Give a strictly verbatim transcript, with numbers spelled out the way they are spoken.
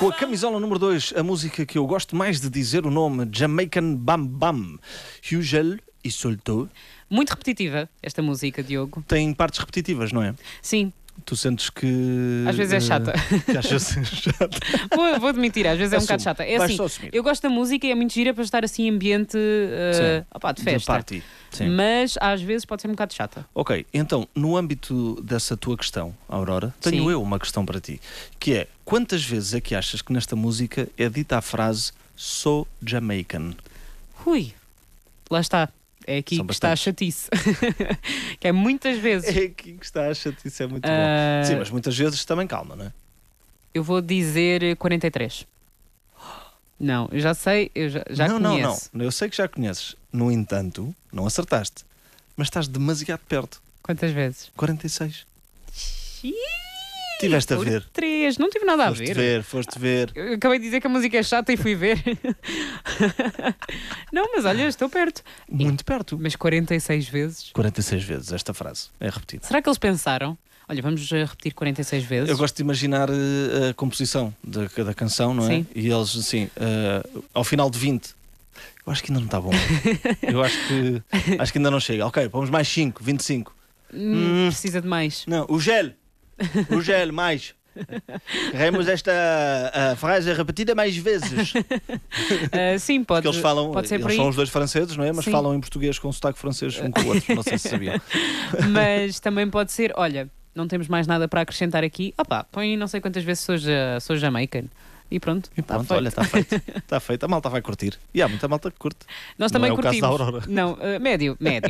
Com a camisola número dois, a música que eu gosto mais de dizer o nome, Jamaican Bam Bam, Hugel e Soltou. Muito repetitiva esta música, Diogo. Tem partes repetitivas, não é? Sim. Tu sentes que... Às vezes é chata. Que achas chata. vou, vou admitir, às vezes é um Assume. bocado chata. É Vais assim, só assumir. eu gosto da música e é muito gira para estar assim em ambiente uh, opá, de festa. De party. Sim. Mas às vezes pode ser um bocado chata. Ok, então, no âmbito dessa tua questão, Aurora, tenho Sim. eu uma questão para ti, que é, quantas vezes é que achas que nesta música é dita a frase "sou Jamaican"? Ui, lá está. É aqui São que está a chatice. Que é muitas vezes. É aqui que está a chatice, é muito Uh, bom. Sim, mas muitas vezes também calma, não é? Eu vou dizer quarenta e três. Não, eu já sei, eu já, já não, conheço. não, não. Eu sei que já conheces. No entanto, não acertaste. Mas estás demasiado perto. Quantas vezes? quarenta e seis. Xiii, Tiveste a por ver. três, não tive nada a Foste ver. ver, foste ver. Eu acabei de dizer que a música é chata e fui ver. Não, mas olha, estou perto. Muito perto. Mas quarenta e seis vezes. quarenta e seis vezes esta frase é repetida. Será que eles pensaram? Olha, vamos eh, repetir quarenta e seis vezes. Eu gosto de imaginar uh, a composição da, da canção, não é? Sim. E eles, assim, uh, ao final de vinte, eu acho que ainda não está bom. Eu acho que acho que ainda não chega. Ok, vamos mais cinco, vinte e cinco. Hum, Hum. Precisa de mais. Não, o gel. O gel, mais. Queremos esta uh, frase repetida mais vezes. Uh, sim, pode, Porque eles falam, pode ser eles por aí. são os dois franceses, não é? Mas Sim. falam em português com sotaque francês um com o outro. Não sei se sabiam. Mas também pode ser, olha, não temos mais nada para acrescentar aqui. Opá, põe não sei quantas vezes sou, ja, sou Jamaican. E pronto, E tá pronto, feito. olha, está feito. Está feito. A malta vai curtir. E há muita malta que curte. Nós Não também é o caso curtimos. da Aurora. Não, uh, médio, médio.